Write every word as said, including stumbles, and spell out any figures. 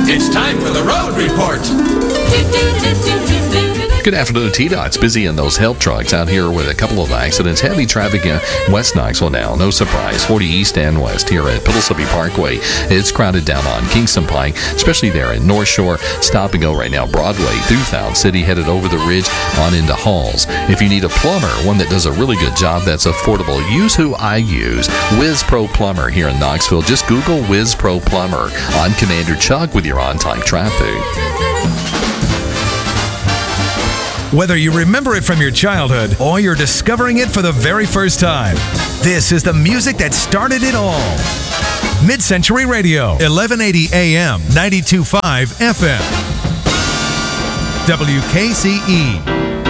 It's time for the Road Report. Good afternoon, T-Dot. It's busy in those help trucks out here with a couple of accidents. Heavy traffic in West Knoxville now. No surprise. forty East and West here at Pillsbury Parkway. It's crowded down on Kingston Pike, especially there in North Shore. Stop and go right now. Broadway through Found City, headed over the ridge on into Halls. If you need a plumber, one that does a really good job that's affordable, use who I use. Whiz Pro Plumber here in Knoxville. Just Google Whiz Pro Plumber. I'm Commander Chuck with your on-time traffic. Whether you remember it from your childhood or you're discovering it for the very first time, this is the music that started it all. Mid-Century Radio, eleven eighty A M, ninety-two point five F M. W K C E.